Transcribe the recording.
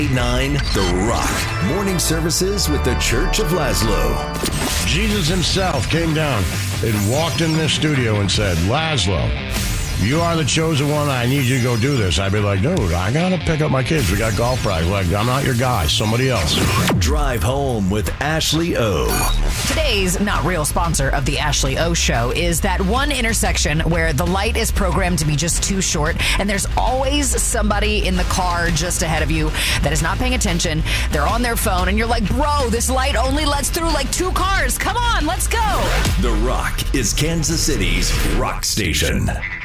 9, The Rock. Morning services with the Church of Laszlo. Jesus himself came down and walked in this studio and said, Laszlo, you are the chosen one. I need you to go do this. I'd be like, dude, I got to pick up my kids. We got golf practice. Like, I'm not your guy. Somebody else. Drive home with Ashley O. Today's not real sponsor of the Ashley O Show is that one intersection where the light is programmed to be just too short, and there's always somebody in the car just ahead of you that is not paying attention. They're on their phone, and you're like, bro, this light only lets through like 2 cars. Come on, let's go. The Rock is Kansas City's rock station.